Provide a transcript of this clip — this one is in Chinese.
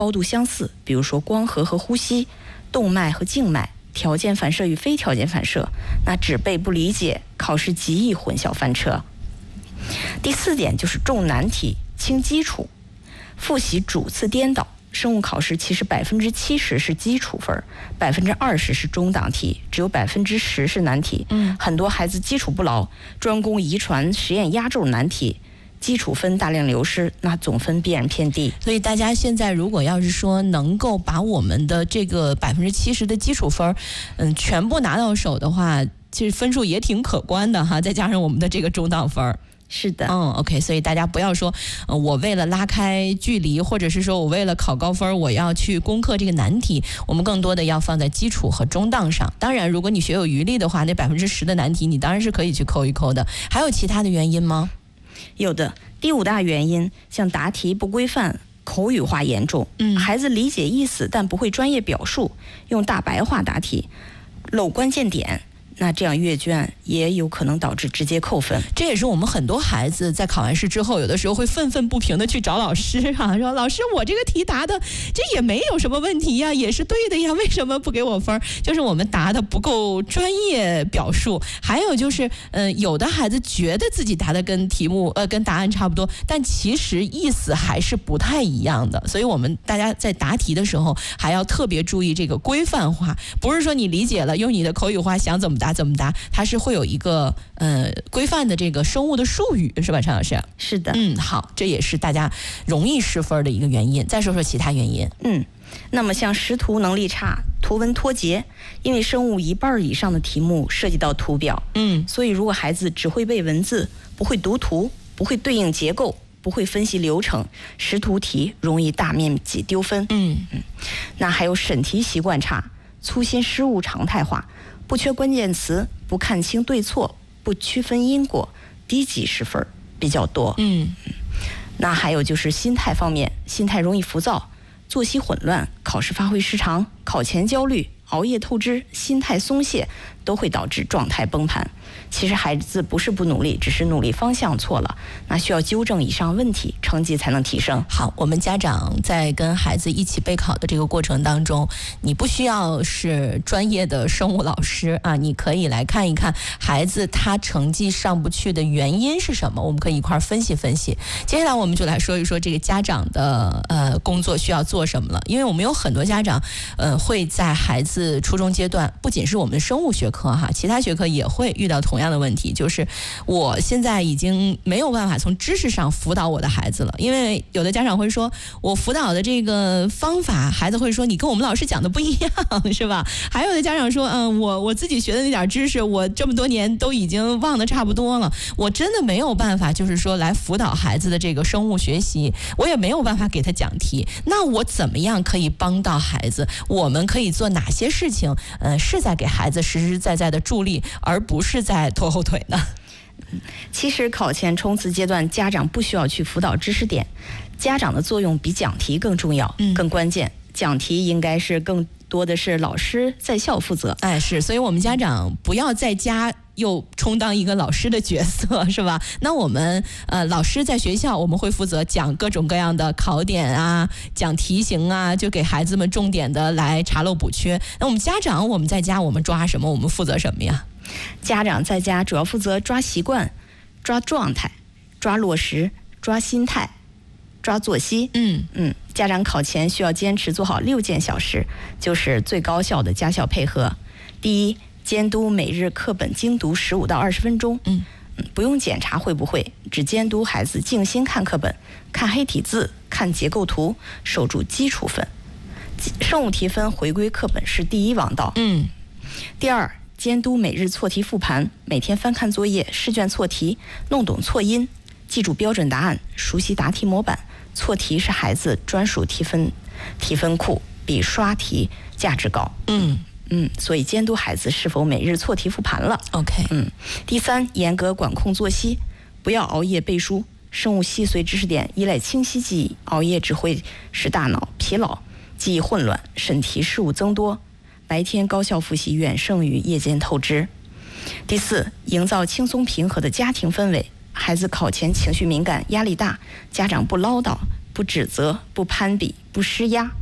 高度相似，比如说光合和呼吸、动脉和静脉、条件反射与非条件反射，那只背不理解，考试极易混淆翻车。第4点就是重难题轻基础，复习主次颠倒。生物考试其实70%是基础分，20%是中档题，只有10%是难题。很多孩子基础不牢，专攻遗传、实验压轴难题，基础分大量流失，那总分必然偏低。 所以大家现在如果要是说能够把我们的这个70%的基础分，全部拿到手的话，其实分数也挺可观的哈，再加上我们的这个中档分。 是的 ，OK， 所以大家不要说，我为了拉开距离，或者是说我为了考高分，我要去攻克这个难题，我们更多的要放在基础和中档上。当然，如果你学有余力的话，那10%的难题你当然是可以去抠一抠的。还有其他的原因吗？ 有的，第5大原因，像答题不规范、口语化严重，孩子理解意思但不会专业表述，用大白话答题，漏关键点。那这样阅卷也有可能导致直接扣分。 这也是我们很多孩子在考完试之后，有的时候会愤愤不平的去找老师啊，说老师，我这个题答的这也没有什么问题呀，也是对的呀，为什么不给我分？就是我们答的不够专业表述。还有就是，有的孩子觉得自己答的跟跟答案差不多，但其实意思还是不太一样的。所以我们大家在答题的时候还要特别注意这个规范化，不是说你理解了用你的口语化想怎么答怎么答，它是会有一个规范的这个生物的术语，是吧，陈老师？ 是的。 好，这也是大家容易失分的一个原因。再说说其他原因。 那么像识图能力差、图文脱节，因为生物1半以上的题目涉及到图表，所以如果孩子只会背文字，不会读图，不会对应结构，不会分析流程，识图题容易大面积丢分。那还有审题习惯差，粗心失误常态化，不缺关键词，不看清对错，不区分因果，低几十分比较多。那还有就是心态方面，心态容易浮躁，作息混乱，考试发挥失常，考前焦虑，熬夜透支，心态松懈，都会导致状态崩盘。其实孩子不是不努力，只是努力方向错了，那需要纠正以上问题，成绩才能提升。 好，我们家长在跟孩子一起备考的这个过程当中，你不需要是专业的生物老师啊，你可以来看一看孩子他成绩上不去的原因是什么，我们可以一块分析分析。接下来我们就来说一说这个家长的工作需要做什么了，因为我们有很多家长会在孩子初中阶段，不仅是我们的生物学科哈，其他学科也会遇到同样的问题，就是我现在已经没有办法从知识上辅导我的孩子了，因为有的家长会说我辅导的这个方法，孩子会说你跟我们老师讲的不一样，是吧？还有的家长说我自己学的那点知识，我这么多年都已经忘得差不多了，我真的没有办法就是说来辅导孩子的这个生物学习，我也没有办法给他讲题，那我怎么样可以帮到孩子？我们可以做哪些事情是在给孩子实实在在的助力，而不是在拖后腿呢？ 其实考前冲刺阶段，家长不需要去辅导知识点，家长的作用比讲题更重要、更关键。讲题应该是更多的是老师在校负责。 是，所以我们家长不要在家又充当一个老师的角色，是吧？那我们老师在学校，我们会负责讲各种各样的考点啊，讲题型啊，就给孩子们重点的来查漏补缺。那我们家长，我们在家我们抓什么？我们负责什么呀？ 家长在家主要负责抓习惯、抓状态、抓落实、抓心态、抓作息。家长考前需要坚持做好6件小事，就是最高效的家校配合。第一，监督每日课本精读15到20分钟。不用检查会不会，只监督孩子静心看课本，看黑体字，看结构图，守住基础分。生物题分回归课本是第一王道。第二，监督每日错题复盘，每天翻看作业，试卷错题，弄懂错因，记住标准答案，熟悉答题模板。错题是孩子专属提分库，比刷题价值高。所以监督孩子是否每日错题复盘了。 OK。 第三，严格管控作息，不要熬夜背书。生物细碎知识点依赖清晰记忆，熬夜只会使大脑疲劳，记忆混乱，审题失误增多。白天高效复习远胜于夜间透支。第四，营造轻松平和的家庭氛围。孩子考前情绪敏感，压力大，家长不唠叨，不指责，不攀比， 不施压。